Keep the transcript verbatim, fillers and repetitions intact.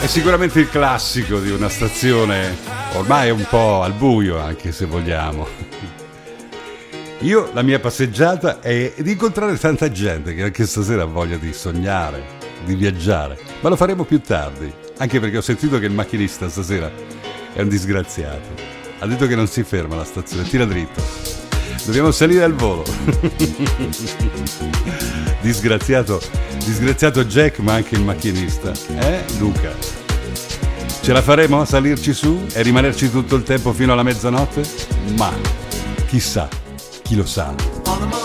È sicuramente il classico di una stazione ormai un po' al buio, anche se vogliamo. Io la mia passeggiata è di incontrare tanta gente che anche stasera ha voglia di sognare, di viaggiare, ma lo faremo più tardi, anche perché ho sentito che il macchinista stasera è un disgraziato. Ha detto che non si ferma la stazione, tira dritto. Dobbiamo salire al volo. Disgraziato, disgraziato Jack, ma anche il macchinista. Eh, Luca? Ce la faremo a salirci su e rimanerci tutto il tempo fino alla mezzanotte? Ma chissà, chi lo sa.